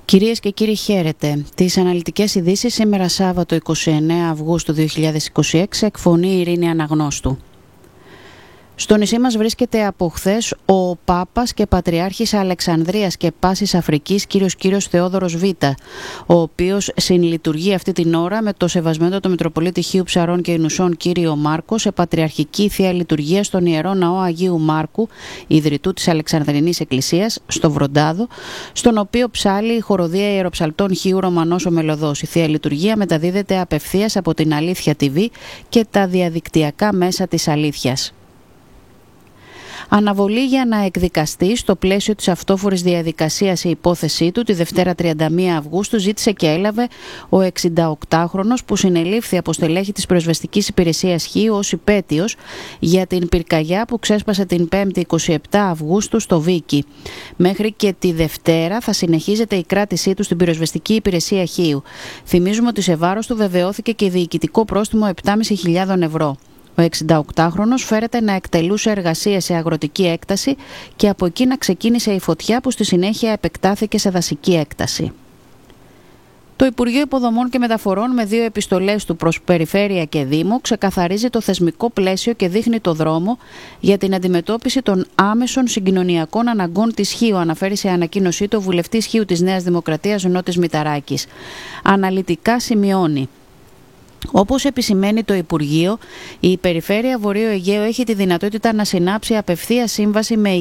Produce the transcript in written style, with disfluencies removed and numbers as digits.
Κυρίες και κύριοι, χαίρετε. Τις αναλυτικές ειδήσεις σήμερα Σάββατο 29 Αυγούστου 2026 εκφωνεί η Ειρήνη Αναγνώστου. Στο νησί μας βρίσκεται από χθες ο Πάπας και Πατριάρχης Αλεξανδρίας και Πάσης Αφρικής Κύριος Θεόδωρος Β, ο οποίος συνλειτουργεί αυτή την ώρα με το Σεβασμένο το Μητροπολίτη Χίου Ψαρών και Ινουσών Κύριο Μάρκο σε πατριαρχική θεία λειτουργία στον Ιερό Ναό Αγίου Μάρκου, ιδρυτού της Αλεξανδρινής Εκκλησίας, στο Βροντάδο, στον οποίο ψάλλει η χοροδία ιεροψαλτών Χίου Ρωμανός ο Μελωδός. Η θεία λειτουργία μεταδίδεται απευθείας από την Αλήθεια TV και τα διαδικτυακά μέσα της Αλήθειας. Αναβολή για να εκδικαστεί στο πλαίσιο της αυτόφορης διαδικασίας η υπόθεσή του τη Δευτέρα 31 Αυγούστου ζήτησε και έλαβε ο 68χρονος που συνελήφθη από στελέχη της Πυροσβεστικής Υπηρεσίας Χίου ως υπέτειος για την πυρκαγιά που ξέσπασε την 5η 27 Αυγούστου στο Βίκι. Μέχρι και τη Δευτέρα θα συνεχίζεται η κράτησή του στην Πυροσβεστική Υπηρεσία Χίου. Θυμίζουμε ότι σε βάρος του βεβαιώθηκε και διοικητικό πρόστιμο 7.500 ευρώ. Ο 68χρονος φέρεται να εκτελούσε εργασίες σε αγροτική έκταση και από εκεί να ξεκίνησε η φωτιά που στη συνέχεια επεκτάθηκε σε δασική έκταση. Το Υπουργείο Υποδομών και Μεταφορών με 2 επιστολές του προς Περιφέρεια και Δήμο ξεκαθαρίζει το θεσμικό πλαίσιο και δείχνει το δρόμο για την αντιμετώπιση των άμεσων συγκοινωνιακών αναγκών της Χίου, αναφέρει σε ανακοίνωσή του ο βουλευτής Χίου της Νέας Δημοκρατίας Νότης Μηταράκης. Αναλυτικά σημειώνει: όπως επισημαίνει το Υπουργείο, η Περιφέρεια Βορείου Αιγαίου έχει τη δυνατότητα να συνάψει απευθείας σύμβαση με